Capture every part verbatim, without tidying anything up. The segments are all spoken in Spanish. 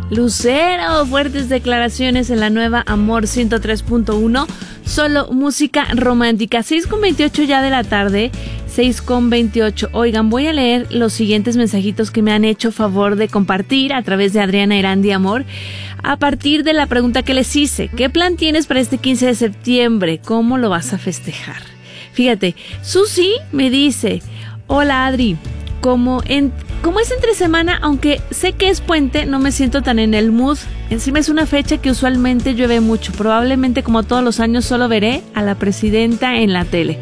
Lucero, fuertes declaraciones en la nueva Amor ciento tres punto uno, solo música romántica. Seis con veintiocho ya de la tarde, seis con veintiocho. Oigan, voy a leer los siguientes mensajitos que me han hecho favor de compartir a través de Adriana Erandi Amor, a partir de la pregunta que les hice. ¿Qué plan tienes para este quince de septiembre? ¿Cómo lo vas a festejar? Fíjate, Susi me dice: hola Adri, como en como es entre semana, aunque sé que es puente, no me siento tan en el mood. Encima es una fecha que usualmente llueve mucho. Probablemente, como todos los años, solo veré a la presidenta en la tele.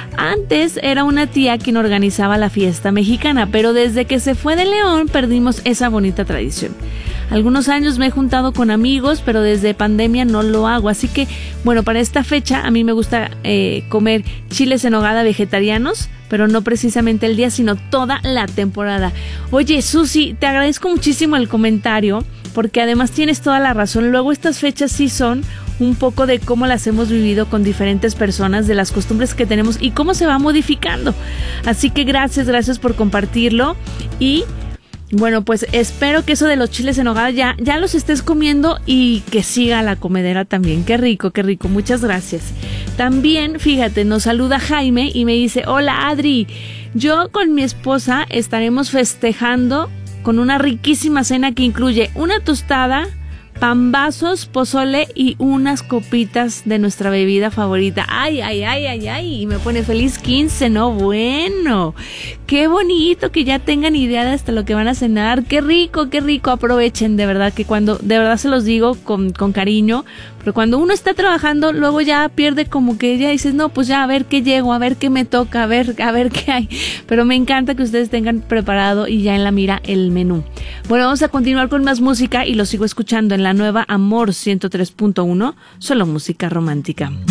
Antes era una tía quien organizaba la fiesta mexicana, pero desde que se fue de León perdimos esa bonita tradición. Algunos años me he juntado con amigos, pero desde pandemia no lo hago. Así que, bueno, para esta fecha a mí me gusta eh, comer chiles en nogada vegetarianos, pero no precisamente el día, sino toda la temporada. Oye, Susi, te agradezco muchísimo el comentario, porque además tienes toda la razón. Luego estas fechas sí son un poco de cómo las hemos vivido con diferentes personas, de las costumbres que tenemos y cómo se va modificando. Así que gracias, gracias por compartirlo. Y bueno, pues espero que eso de los chiles en nogada ya, ya los estés comiendo y que siga la comedera también. Qué rico, qué rico. Muchas gracias. También, fíjate, nos saluda Jaime y me dice: hola Adri, yo con mi esposa estaremos festejando con una riquísima cena que incluye una tostada, pambazos, pozole y unas copitas de nuestra bebida favorita. Ay, ay, ay, ay, ay, y me pone feliz quince, ¿no? Bueno, qué bonito que ya tengan idea de hasta lo que van a cenar. Qué rico, qué rico. Aprovechen, de verdad, que cuando, de verdad se los digo con, con cariño, pero cuando uno está trabajando, luego ya pierde como que ya dices, no, pues ya a ver qué llego, a ver qué me toca, a ver, a ver qué hay. Pero me encanta que ustedes tengan preparado y ya en la mira el menú. Bueno, vamos a continuar con más música y lo sigo escuchando en la nueva Amor ciento tres punto uno, solo música romántica.